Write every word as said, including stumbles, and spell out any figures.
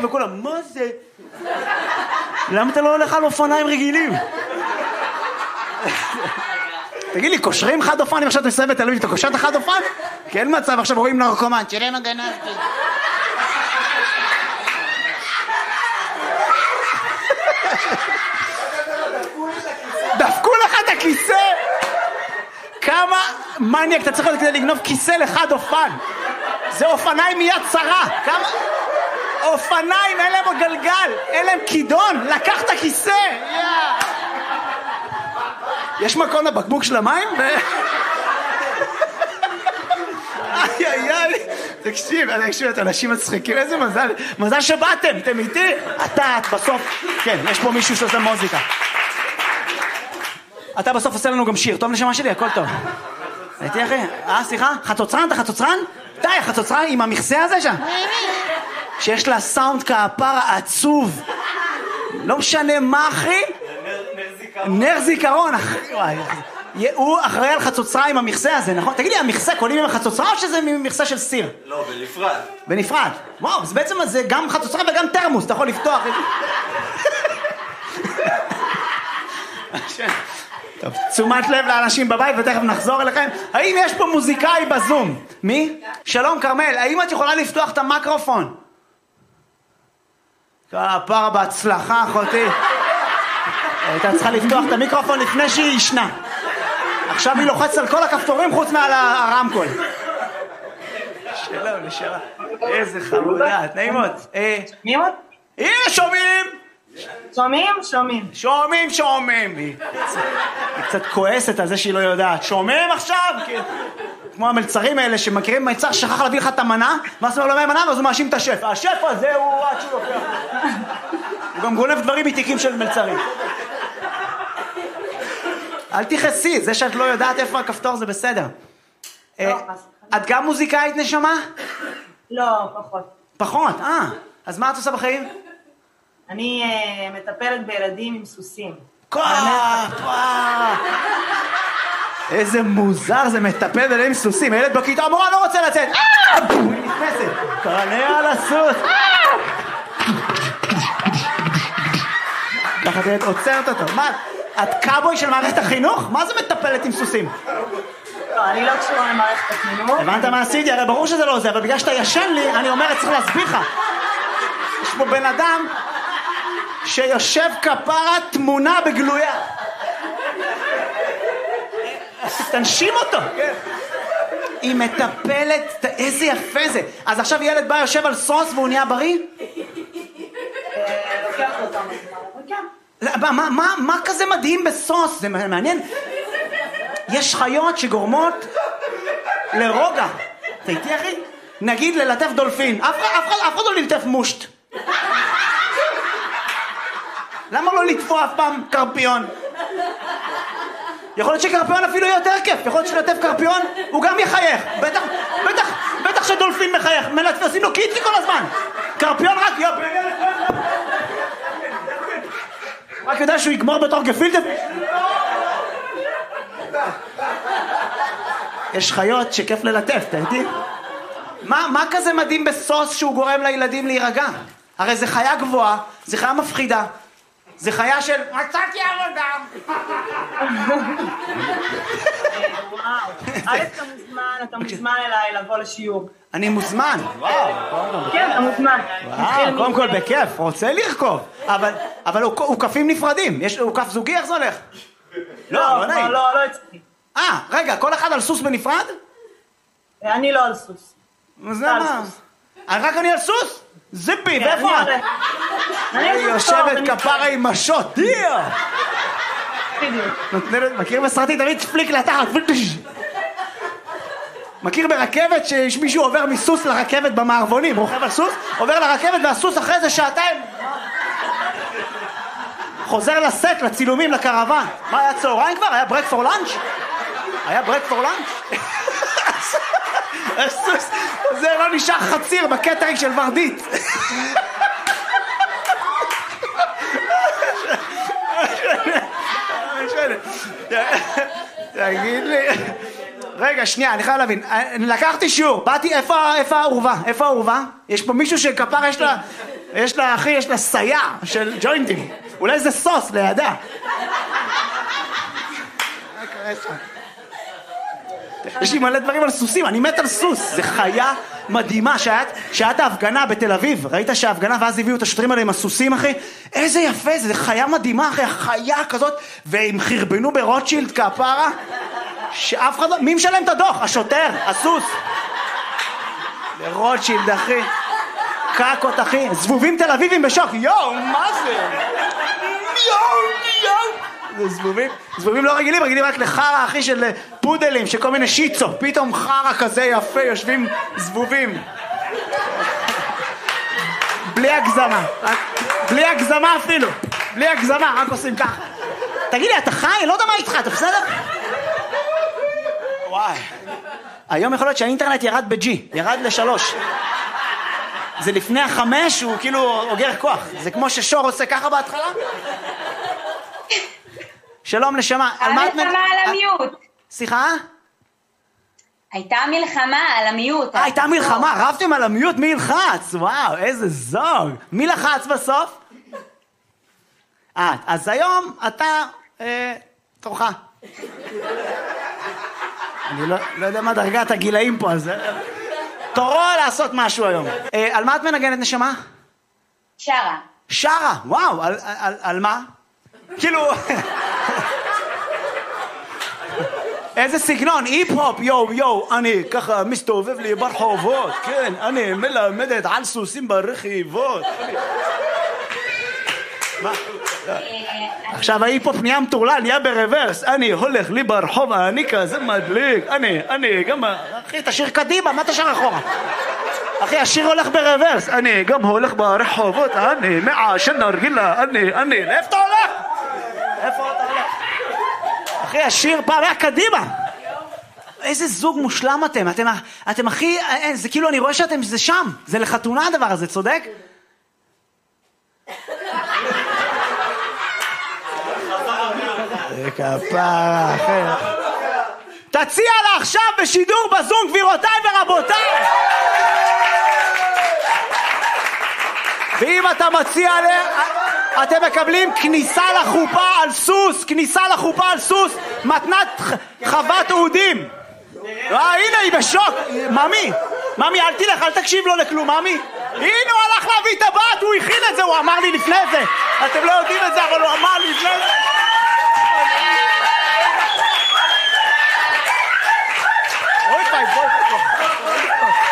וכולם, מה זה? למה אתה לא הולך על אופניים רגילים? תגיד לי, קושרים חד אופן, אם עכשיו אתה מסיים בתל אביב, אתה קושר את החד אופן? כי אין מצב, עכשיו רואים נרקומן, תראה מה גנבתי. דפקו לך את הכיסא? כמה מניאק אתה צריך להיות כדי לגנוב כיסא לחד אופן? זה אופניים מיד צרה. כמה... אופניים, אין להם גלגל, אין להם כידון, לקח את הכיסא. Yeah. יש מקום לבקבוק של המים? איי איי איי. תקשיב, תקשיב, את אנשים מצחיקים, איזה מזל, מזל שבאתם, אתם איתי? אתה, את בסוף, כן, יש פה מישהו שעושה מוזיקה. אתה בסוף עושה לנו גם שיר, טוב נשמה שלי, הכל טוב. הייתי אחי, אה, סליחה? חצוצרן, אתה חצוצרן? די, חצוצרן עם המכסה הזה שם. שיש לה סאונד כפר עצוב. לא משנה מה, אחי? נר זיכרון, אחי. הוא אחראי על חצוצרה עם המכסה הזה, נכון? תגיד לי, המכסה קונים עם החצוצרה או שזה מכסה של סיר? לא, בנפרד. בנפרד. וואו, זה בעצם זה גם חצוצרה וגם תרמוס, אתה יכול לפתוח. טוב, תשומת לב לאנשים בבית ותכף נחזור אליכם. האם יש פה מוזיקאי בזום? מי? שלום כרמל, האם את יכולה לפתוח את המיקרופון? כפרה בהצלחה, אחותי. הייתה צריכה לפתוח את המיקרופון לפני שהיא ישנה. עכשיו היא לוחצת על כל הכפתורים חוץ מעל הרמקול. שלום, נשארה. איזה חמודה, נעימות. נעימות? הנה, שומעים! שומעים? שומעים. שומעים, שומעים. היא קצת כועסת על זה שהיא לא יודעת. שומעים עכשיו? כמו המלצרים האלה שמכירים מלצר שכח להביא לך את המנה, ואז הוא לא מביא מנה, ואז הוא מאשים את השף. השף הזה הוא עד שהוא לוקח. הוא גם גונב דברים מתיקים של מלצרים. אל תכעסי, זה שאת לא יודעת איפה הכפתור זה בסדר. את גם מוזיקאית נשמה? לא, פחות. פחות, אה. אז מה את עושה בחיים? אני מטפלת בילדים עם סוסים. כוח, וואו. איזה מוזר זה מטפל בילדים עם סוסים. הילד בכיתה, המורה לא רוצה לצאת. היא נכנסת. קרנה על הסוס. ככה תהיה עוצרת אותו. מה? את קאבוי של מערכת החינוך? מה זה מטפלת עם סוסים? לא, אני לא קשורה למערכת החינוך. הבנת מה עשיתי? הרי ברור שזה לא זה, אבל בגלל שאתה ישן לי, אני אומרת, צריך להסביר לך. יש פה בן אדם שיושב כפרה תמונה בגלויה. תנשים אותו. היא מטפלת, איזה יפה זה. אז עכשיו ילד בא יושב על סוס והוא נהיה בריא? לוקח אותם. מה, מה, מה כזה מדהים בסוס? זה מעניין. יש חיות שגורמות לרוגע. אתה איתי אחי? נגיד ללטף דולפין. אף אחד לא ללטף מושט. למה לא לטפוע אף פעם קרפיון? יכול להיות שקרפיון אפילו יותר כיף. יכול להיות שלטף קרפיון הוא גם יחייך. בטח, בטח, בטח שדולפין מחייך. עושים לו קיטי כל הזמן. קרפיון רק יופ. רק יודע שהוא יגמור בתור גפילטה. יש חיות שכיף ללטף, אתה איתי? מה, מה כזה מדהים בסוס שהוא גורם לילדים להירגע? הרי זה חיה גבוהה, זה חיה מפחידה, זה חיה של מצאתי עבודה. א', אתה מוזמן, אתה מוזמן אליי לבוא לשיעור. אני מוזמן. כן, אתה מוזמן. וואו, קודם כל בכיף, רוצה לרכוב. אבל הוא כפים נפרדים, הוא כף זוגי, איך זה הולך? לא, לא נעים. לא, לא הצליחי. אה, רגע, כל אחד על סוס בנפרד? אני לא על סוס. זה מה? רק אני על סוס? זיפי, ואיפה את? אני יושבת כפרה עם משות. מכיר בסרטי תמיד פליק לתחת. מכיר ברכבת שיש מישהו עובר מסוס לרכבת במערבונים, רוכב על סוס, עובר לרכבת והסוס אחרי זה שעתיים חוזר לסט, לצילומים, לקרוון. מה היה צהריים כבר? היה ברק פור לנץ'? היה ברק פור לנץ'? הסוס, זה לא נשאר חציר בקטרינג של ורדית. תגיד לי, רגע, שנייה, אני חייב להבין. לקחתי שיעור, באתי, איפה האורווה? איפה האורווה? יש פה מישהו שכפר יש לה... יש לה, אחי, יש לה סייע של ג'וינטים. אולי זה סוס לידה. יש לי מלא דברים על סוסים, אני מת על סוס. זה חיה מדהימה. שהיה את ההפגנה בתל אביב, ראית שההפגנה ואז הביאו את השוטרים האלה עם הסוסים, אחי? איזה יפה זה, זה חיה מדהימה, אחי, חיה כזאת, והם חרבנו ברוטשילד כפרה, שאף אחד לא... מי משלם את הדוח? השוטר, הסוס. ברוטשילד, אחי. קקות, אחי. זבובים תל אביבים בשוק. יואו, מה זה? יואו, יואו. זה זבובים, זבובים לא רגילים, רגילים רק לחרה, אחי, של פודלים, של כל מיני שיצו. פתאום חרה כזה יפה, יושבים זבובים. בלי הגזמה. בלי הגזמה אפילו. בלי הגזמה, רק עושים ככה. תגיד לי, אתה חי? לא יודע מה איתך, אתה בסדר? וואי. היום יכול להיות שהאינטרנט ירד בג'י, ירד לשלוש. זה לפני החמש, הוא כאילו אוגר כוח. זה כמו ששור עושה ככה בהתחלה. שלום נשמה. המלחמה על המיעוט. סליחה? הייתה מלחמה על המיעוט. אה, הייתה מלחמה, רבתם על המיעוט, מי ילחץ? וואו, איזה זוג. מי לחץ בסוף? אה, אז היום אתה, אה, תורך. אני לא, לא יודע מה דרגת הגילאים פה, אז... תורו לעשות משהו היום. אה, על מה את מנגנת נשמה? שרה. שרה, וואו, על, על, על מה? כאילו... איזה סגנון, היפ-הופ, יואו, יואו, אני ככה מסתובב לי ברחובות, כן, אני מלמדת על סוסים ברכיבות. מה? עכשיו ההיפ-הופ נהיה מטורלל, נהיה ברוורס, אני הולך לי ברחוב, אני כזה מדליק, אני, אני, גם, אחי, תשאיר קדימה, מה תשאיר אחורה? אחי, השיר הולך ברוורס, אני גם הולך ברחובות, אני מעשן נרגילה, אני, אני, לאיפה אתה הולך? איפה אתה הולך? אחי, השיר פעם היה קדימה. איזה זוג מושלם אתם, אתם, אתם הכי, זה כאילו אני רואה שאתם, זה שם, זה לחתונה הדבר הזה, צודק? כפרה, אחי. תציע לה עכשיו בשידור בזום, גבירותיי ורבותיי. ואם אתה מציע לה, אתם מקבלים כניסה לחופה על סוס, כניסה לחופה על סוס, מתנת חוות אודים. אה, הנה היא בשוק. ממי, ממי, אל תלך, אל תקשיב לו לכלום, ממי. הנה הוא הלך להביא את הבת, הוא הכין את זה, הוא אמר לי לפני זה. אתם לא יודעים את זה, אבל הוא אמר לי לפני זה. אוי, ביי, בואי, בואי.